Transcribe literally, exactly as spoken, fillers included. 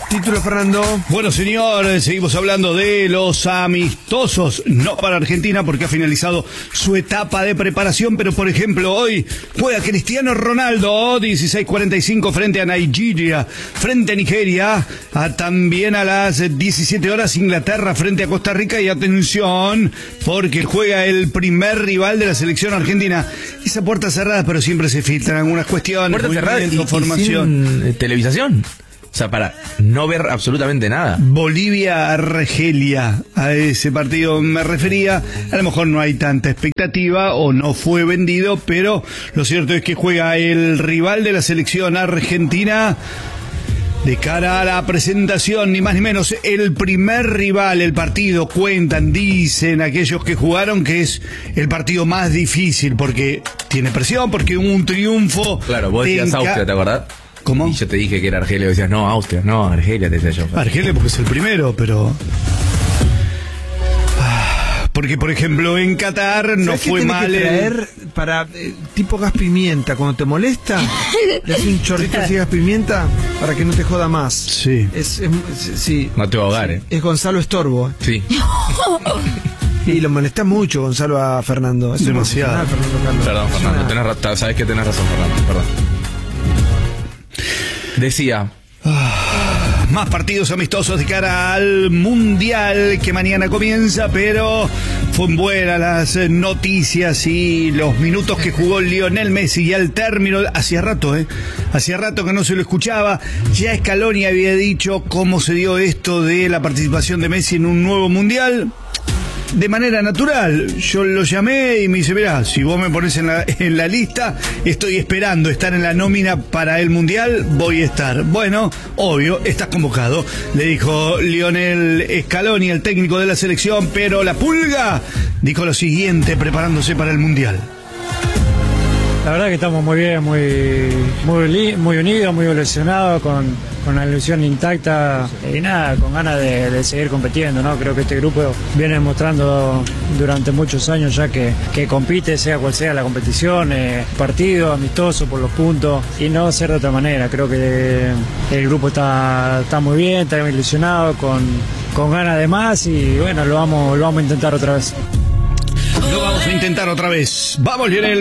Título, Fernando. Bueno, señor, seguimos hablando de los amistosos, no para Argentina porque ha finalizado su etapa de preparación, pero por ejemplo hoy juega Cristiano Ronaldo, dieciséis cuarenta y cinco frente a Nigeria, frente a Nigeria, a, también a las diecisiete horas Inglaterra frente a Costa Rica, y atención, porque juega el primer rival de la selección argentina. Esa puerta cerrada, pero siempre se filtran algunas cuestiones, puerta cerrada y, información. Y sin televisación. O sea, para no ver absolutamente nada. Bolivia-Argelia, a ese partido me refería. A lo mejor no hay tanta expectativa o no fue vendido, pero lo cierto es que juega el rival de la selección argentina de cara a la presentación, ni más ni menos, el primer rival, el partido, cuentan, dicen aquellos que jugaron que es el partido más difícil porque tiene presión, porque un triunfo... Claro, vos decías enca- Austria, ¿te acordás? ¿Cómo? Y yo te dije que era Argelia y decías, no, Austria, no, Argelia, te decía yo. Argelia porque es el primero, pero... Porque, por ejemplo, en Qatar no fue mal... Que el... traer para eh, tipo gas pimienta, cuando te molesta, le haces un chorrito así de gas pimienta para que no te joda más. Sí. Es, es, es- sí. No te va a ahogar, Sí, ¿eh? Es Gonzalo Estorbo. Sí. Y lo molesta mucho Gonzalo a Fernando. Es un Demasiado. profesional, Fernando Carlos. Perdón, Es Fernando, una- tenés ra- sabes que tenés razón, Fernando, perdón. Decía, Más partidos amistosos de cara al Mundial que mañana comienza, pero fueron buenas las eh, noticias y los minutos que jugó Lionel Messi, y al término, hacía rato, ¿eh? Hacía rato que no se lo escuchaba. Ya Scaloni había dicho cómo se dio esto de la participación de Messi en un nuevo Mundial. De manera natural, yo lo llamé y me dice, mirá, si vos me pones en la, en la lista, estoy esperando estar en la nómina para el Mundial, voy a estar. Bueno, obvio, estás convocado, le dijo Lionel Scaloni, el técnico de la selección, pero la Pulga dijo lo siguiente preparándose para el Mundial. La verdad que estamos muy bien, muy muy, li- muy unidos, muy ilusionados, con, con la ilusión intacta y nada, con ganas de, de seguir compitiendo, ¿no? Creo que este grupo viene demostrando durante muchos años ya que, que compite, sea cual sea la competición, eh, partido, amistoso por los puntos, y no ser de otra manera. Creo que el grupo está, está muy bien, está muy ilusionado, con, con ganas de más, y bueno, lo vamos, lo vamos a intentar otra vez. Lo vamos a intentar otra vez. Vamos, Lionel.